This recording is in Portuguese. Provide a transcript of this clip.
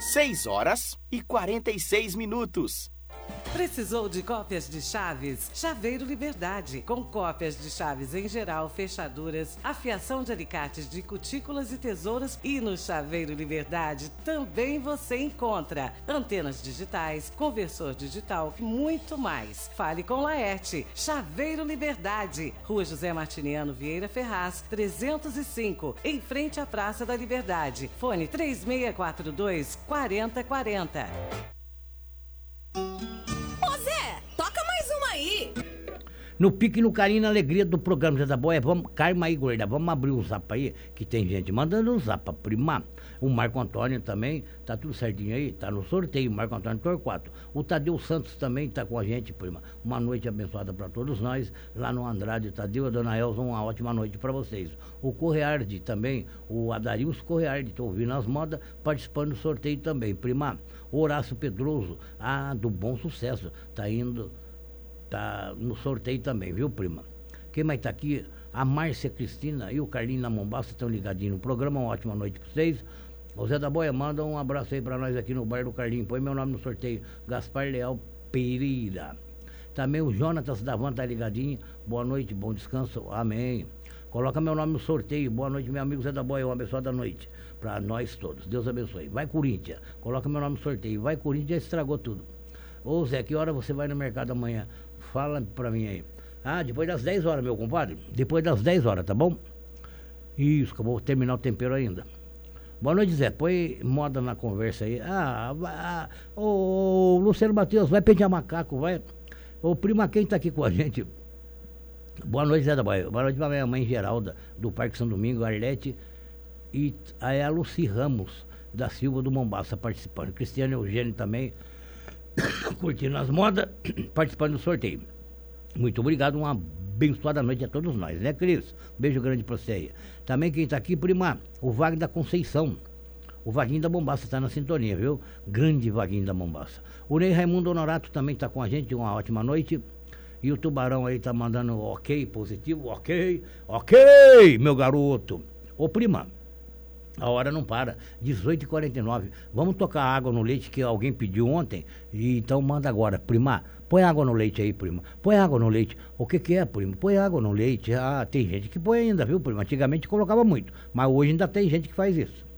6h46. Precisou de cópias de chaves? Chaveiro Liberdade, com cópias de chaves em geral, fechaduras, afiação de alicates de cutículas e tesouras. E no Chaveiro Liberdade também você encontra antenas digitais, conversor digital e muito mais. Fale com Laerte. Chaveiro Liberdade, Rua José Martiniano Vieira Ferraz, 305, em frente à Praça da Liberdade. Fone 3642-4040. Toca mais uma aí. No pique, no carinho, na alegria do programa Zé da Boia, vamos, Carma aí, gorda, vamos abrir o zap aí, que tem gente mandando o zap pra primar. O Marco Antônio também, tá tudo certinho aí, tá no sorteio, Marco Antônio Torquato. O Tadeu Santos também tá com a gente, prima. Uma noite abençoada pra todos nós, lá no Andrade. Tadeu e a Dona Elza, uma ótima noite pra vocês. O Correardi também, o Adarilson Correardi, tô ouvindo as modas, participando do sorteio também, prima. O Horácio Pedroso, do Bom Sucesso, tá no sorteio também, viu, prima? Quem mais tá aqui? A Márcia Cristina e o Carlinho na Mombaça estão ligadinhos no programa. Uma ótima noite pra vocês. O Zé da Boia manda um abraço aí pra nós aqui no bar do Carlinho. Põe meu nome no sorteio, Gaspar Leal Pereira. Também o Jonatas Davan tá ligadinho. Boa noite, bom descanso, amém. Coloca meu nome no sorteio. Boa noite, meu amigo Zé da Boia. Uma abençoada noite pra nós todos. Deus abençoe. Vai, Corinthians. Coloca meu nome no sorteio. Vai, Corinthians, já estragou tudo. Ô Zé, que hora você vai no mercado amanhã? Fala pra mim aí. Depois das 10 horas, meu compadre. Depois das 10 horas, tá bom? Isso, que eu vou terminar o tempero ainda. Boa noite, Zé. Põe moda na conversa aí. Ô Luciano Matheus, vai pentear macaco, vai. Ô prima, quem tá aqui com a gente? Boa noite, Zé da Boia. Boa noite pra minha mãe Geralda, do Parque São Domingo, Arlete. E aí a Luci Ramos, da Silva do Mombaça, participando. Cristiano Eugênio também, curtindo as modas, participando do sorteio. Muito obrigado, uma abençoada noite a todos nós, né, Cris? Beijo grande pra você aí. Também quem tá aqui, prima, o Wagner da Conceição. O Vaguinho da Mombaça tá na sintonia, viu? Grande Vaguinho da Mombaça. O Ney Raimundo Honorato também tá com a gente, uma ótima noite. E o Tubarão aí tá mandando ok, positivo, ok, meu garoto. Ô, prima, a hora não para, 18h49. Vamos tocar água no leite que alguém pediu ontem, e então manda agora. Prima, põe água no leite aí, prima. Põe água no leite. O que é, prima? Põe água no leite. Tem gente que põe ainda, viu, prima? Antigamente colocava muito, mas hoje ainda tem gente que faz isso.